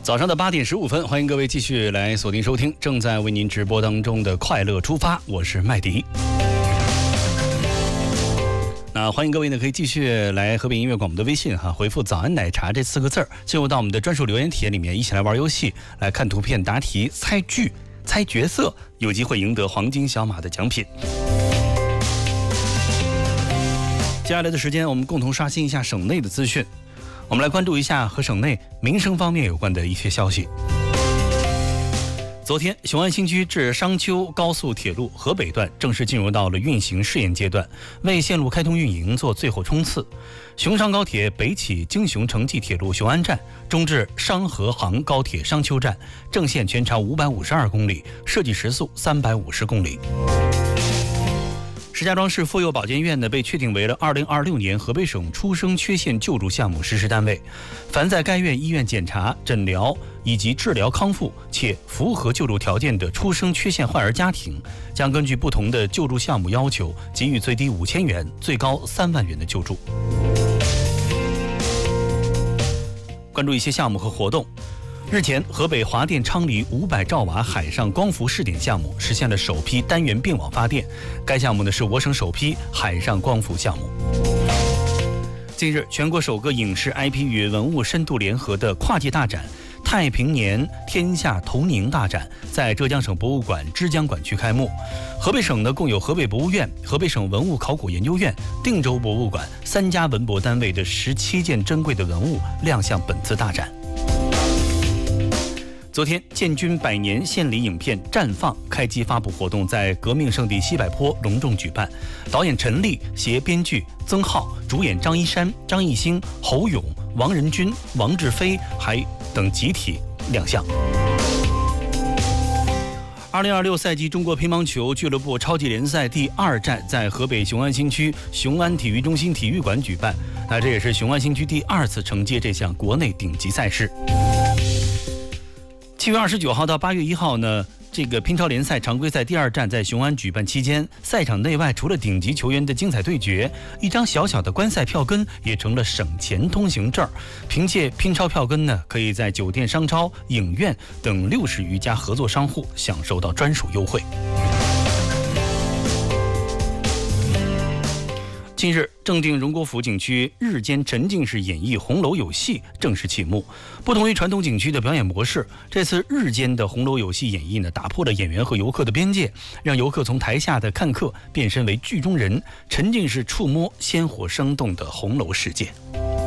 早上的8点15分，欢迎各位继续来锁定收听正在为您直播当中的快乐出发，我是麦迪。那欢迎各位呢，可以继续来河北音乐广播的微信回复早安奶茶这4个字，进入到我们的专属留言帖里面，一起来玩游戏，来看图片答题，猜剧猜角色，有机会赢得黄金小马的奖品。接下来的时间，我们共同刷新一下省内的资讯。我们来关注一下和省内民生方面有关的一些消息。昨天，雄安新区至商丘高速铁路河北段正式进入到了运行试验阶段，为线路开通运营做最后冲刺。雄商高铁北起京雄城际铁路雄安站，中至商河杭高铁商丘站，正线全长552公里，设计时速350公里。石家庄市妇幼保健院呢被确定为了2026年河北省出生缺陷救助项目实施单位。凡在该院医院检查、诊疗以及治疗康复且符合救助条件的出生缺陷患儿家庭，将根据不同的救助项目要求，给予最低5000元、最高3万元的救助。关注一些项目和活动。日前，河北华电昌黎500兆瓦海上光伏试点项目实现了首批单元并网发电。该项目呢是我省首批海上光伏项目。近日，全国首个影视 IP 与文物深度联合的跨界大展“太平年天下同宁大展”在浙江省博物馆之江馆区开幕。河北省呢共有河北博物院、河北省文物考古研究院、定州博物馆3家文博单位的17件珍贵的文物亮相本次大展。昨天，建军100年献礼影片《绽放》开机发布活动在革命圣地西柏坡隆重举办，导演陈立携编剧曾浩，主演张一山、张艺兴、侯勇、王仁君、王志飞等集体亮相。2026赛季中国乒乓球俱乐部超级联赛第2站在河北雄安新区雄安体育中心体育馆举办，这也是雄安新区第2次承接这项国内顶级赛事。7月29号到8月1号呢，这个乒超联赛常规赛第2站在雄安举办期间，赛场内外除了顶级球员的精彩对决，一张小小的观赛票根也成了省钱通行证。凭借乒超票根呢，可以在酒店、商超、影院等60余家合作商户享受到专属优惠。近日，正定荣国府景区日间沉浸式演绎红楼有戏正式启幕。不同于传统景区的表演模式，这次日间的红楼有戏演绎呢，打破了演员和游客的边界，让游客从台下的看客变身为剧中人，沉浸式触摸鲜活生动的红楼世界。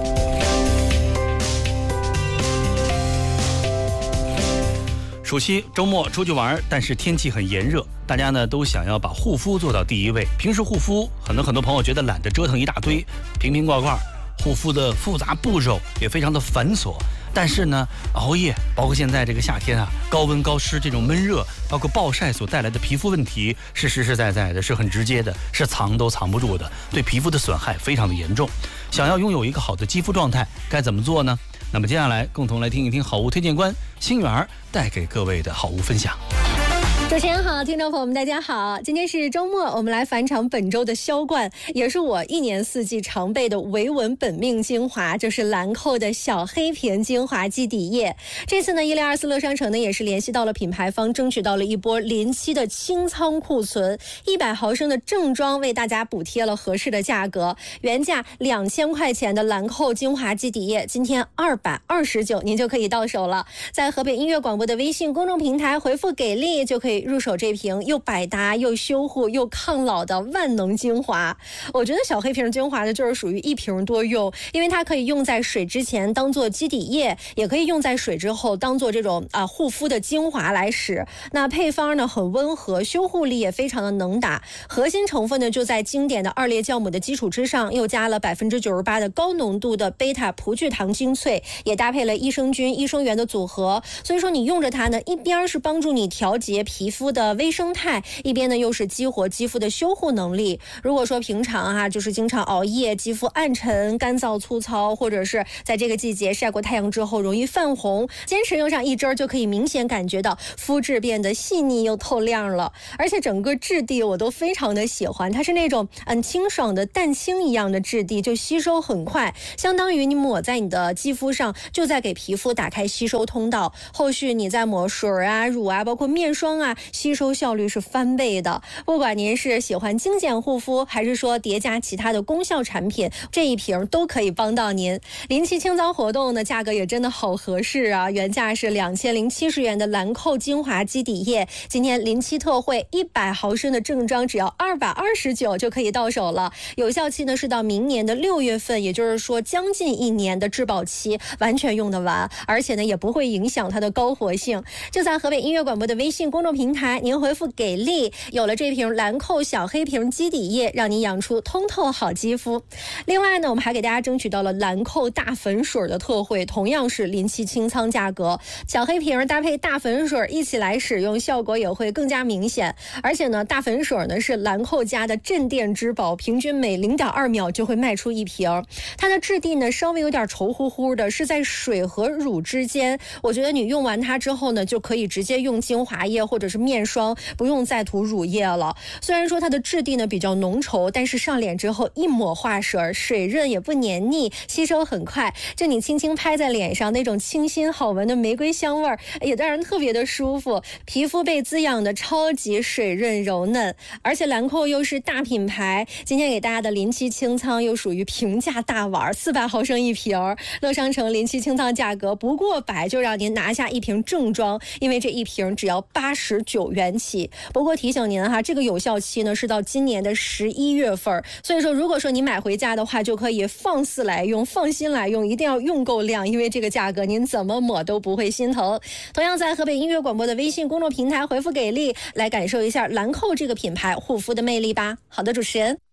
暑期周末出去玩，但是天气很炎热，大家呢都想要把护肤做到第一位。平时护肤，很多朋友觉得懒得折腾一大堆瓶瓶罐罐，护肤的复杂步骤也非常的繁琐。但是呢，熬夜，包括现在这个夏天高温高湿这种闷热，包括暴晒所带来的皮肤问题，是实实在在的，是很直接的，是藏都藏不住的，对皮肤的损害非常的严重。想要拥有一个好的肌肤状态，该怎么做呢？那么接下来共同来听一听好物推荐官星源带给各位的好物分享。 主持人好，听众朋友们大家好，今天是周末，我们来返场本周的销冠，也是我1年4季常备的维稳本命精华，就是兰蔻的小黑瓶精华基底液。这次呢，102乐商城呢也是联系到了品牌方，争取到了一波临期的清仓库存，100毫升的正装为大家补贴了合适的价格，原价2000块钱的兰蔻精华基底液，今天229您就可以到手了。在河北音乐广播的微信公众平台回复给力，就可以入手这瓶又百搭又修护又抗老的万能精华。我觉得小黑瓶精华呢就是属于一瓶多用，因为它可以用在水之前当做基底液，也可以用在水之后当做这种护肤的精华来使。那配方呢很温和，修护力也非常的能打。核心成分呢就在经典的2列酵母的基础之上，又加了98%的高浓度的贝塔葡聚糖精粹，也搭配了益生菌、益生元的组合。所以说你用着它呢，一边是帮助你调节皮皮肤的微生态，一边呢又是激活肌肤的修护能力。如果说平常就是经常熬夜，肌肤暗沉、干燥、粗糙，或者是在这个季节晒过太阳之后容易泛红，坚持用上一针就可以明显感觉到肤质变得细腻又透亮了。而且整个质地我都非常的喜欢，它是那种清爽的蛋清一样的质地，就吸收很快，相当于你抹在你的肌肤上，就在给皮肤打开吸收通道。后续你再抹水乳包括面霜吸收效率是翻倍的。不管您是喜欢精简护肤，还是说叠加其他的功效产品，这一瓶都可以帮到您。临期清仓活动呢，价格也真的好合适啊！原价是2070元的兰蔻精华基底液，今天临期特惠，100毫升的正装只要229就可以到手了。有效期呢是到明年的6月份，也就是说将近1年的质保期，完全用得完，而且呢也不会影响它的高活性。就在河北音乐广播的微信公众平台，您回复给力，有了这瓶兰蔻小黑瓶基底液，让你养出通透好肌肤。另外呢，我们还给大家争取到了兰蔻大粉水的特惠，同样是临期清仓价格，小黑瓶搭配大粉水一起来使用，效果也会更加明显。而且呢，大粉水呢是兰蔻家的镇店之宝，平均每0.2秒就会卖出一瓶。它的质地呢稍微有点稠乎乎的，是在水和乳之间。我觉得你用完它之后呢，就可以直接用精华液或者是面霜，不用再涂乳液了。虽然说它的质地呢比较浓稠，但是上脸之后一抹化水，水润也不黏腻，吸收很快。就你轻轻拍在脸上，那种清新好闻的玫瑰香味也让人特别的舒服，皮肤被滋养的超级水润柔嫩。而且兰蔻又是大品牌，今天给大家的临期清仓又属于平价大碗，400毫升一瓶，乐商城临期清仓价格不过100就让您拿下一瓶正装，因为这一瓶只要89元起。不过提醒您这个有效期呢是到今年的11月份，所以说如果说你买回家的话，就可以放肆来用，放心来用，一定要用够量，因为这个价格您怎么抹都不会心疼。同样在河北音乐广播的微信公众平台回复给力，来感受一下兰蔻这个品牌护肤的魅力吧。好的，主持人。